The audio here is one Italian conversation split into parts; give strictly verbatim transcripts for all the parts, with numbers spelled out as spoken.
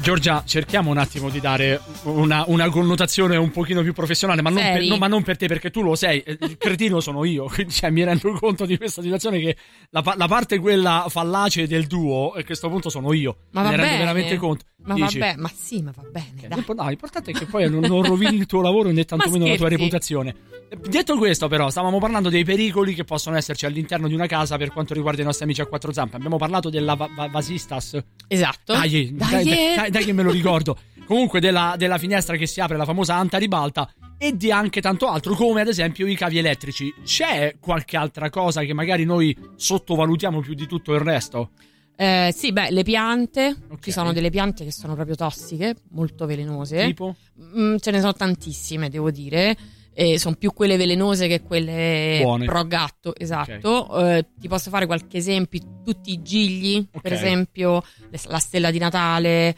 Giorgia, cerchiamo un attimo di dare una, una connotazione un pochino più professionale, ma non, per, no, ma non per te, perché tu lo sei, il cretino sono io, quindi cioè, mi rendo conto di questa situazione che la, la parte quella fallace del duo a questo punto sono io, ma mi va rendo bene. veramente conto. Ma Dici, vabbè, ma sì, ma va bene. okay, dai. no, l'importante è che poi non, non rovini il tuo lavoro né tantomeno la tua reputazione. Detto questo, però, stavamo parlando dei pericoli che possono esserci all'interno di una casa per quanto riguarda i nostri amici a quattro zampe. Abbiamo parlato della va- va- vasistas. Esatto. Dai, dai, dai, dai, dai, dai che me lo ricordo. Comunque della, della finestra che si apre, la famosa antaribalta, e di anche tanto altro, come ad esempio i cavi elettrici. C'è qualche altra cosa che magari noi sottovalutiamo più di tutto il resto? Eh, sì, beh, le piante. Okay. Ci sono delle piante che sono proprio tossiche, molto velenose. Tipo? Mm, ce ne sono tantissime, devo dire. Eh, sono più quelle velenose che quelle buone. Pro gatto, esatto. Okay. Eh, ti posso fare qualche esempio: tutti i gigli, okay. per esempio, le, la stella di Natale,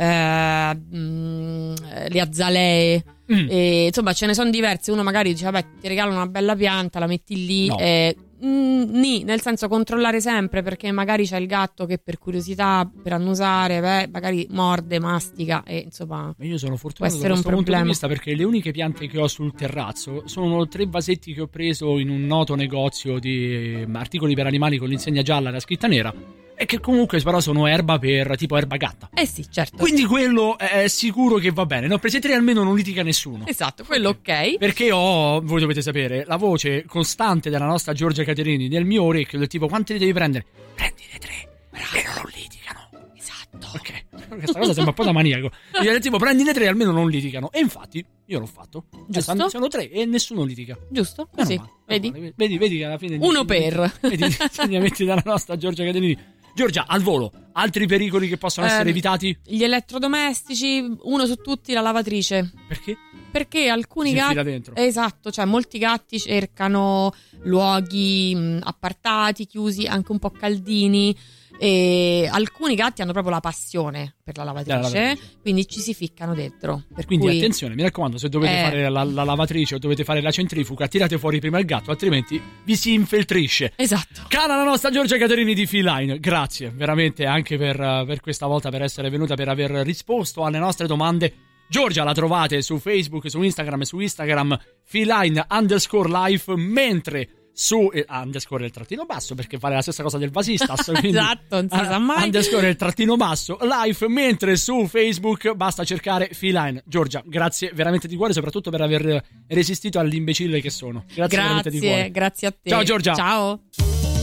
eh, mh, le azalee. Mm. E, insomma, ce ne sono diverse. Uno magari dice: vabbè, ti regalo una bella pianta, la metti lì. No. E, mm, nì, nel senso, controllare sempre, perché magari c'è il gatto che per curiosità, per annusare, beh, magari morde, mastica e insomma. Io sono fortunato da un questo problema. punto di vista, perché le uniche piante che ho sul terrazzo sono tre vasetti che ho preso in un noto negozio di articoli per animali con l'insegna gialla e la scritta nera, e che comunque però sono erba per tipo erba gatta. Eh sì, certo. Quindi quello è sicuro che va bene. Ne ho presi tre, almeno non litiga nessuno. Esatto, quello ok. Perché ho, voi dovete sapere, la voce costante della nostra Giorgia Caterini nel mio orecchio del tipo: quante ne devi prendere? Prendine tre, almeno non litigano. Esatto. Ok, questa cosa sembra un po' da maniaco. Io del tipo: prendine tre, almeno non litigano. E infatti io l'ho fatto. Giusto. Sono tre e nessuno litiga. Giusto, così. Vedi? Male. Vedi? Vedi che alla fine uno per vedi gli insegnamenti dalla nostra Giorgia Caterini. Giorgia, al volo, altri pericoli che possono essere eh, evitati? Gli elettrodomestici, uno su tutti la lavatrice. Perché? Perché alcuni si gatti, dentro. Esatto, cioè molti gatti cercano luoghi mh, appartati, chiusi, anche un po' caldini, e alcuni gatti hanno proprio la passione per la lavatrice, la lavatrice. Quindi ci si ficcano dentro. Per quindi cui, attenzione, mi raccomando, se dovete eh, fare la, la lavatrice o dovete fare la centrifuga, tirate fuori prima il gatto, altrimenti vi si infeltrisce. Esatto. Cara la nostra Giorgia Caterini di Feline, grazie veramente anche per, per questa volta, per essere venuta, per aver risposto alle nostre domande. Giorgia la trovate su Facebook, su Instagram e su Instagram Feline underscore life, mentre su eh, underscore il trattino basso, perché fare la stessa cosa del vasistas. Esatto, non si sa mai. Underscore il trattino basso life, mentre su Facebook basta cercare Feline. Giorgia, grazie veramente di cuore, soprattutto per aver resistito all'imbecille che sono. Grazie, grazie veramente di cuore. Grazie a te. Ciao Giorgia. Ciao.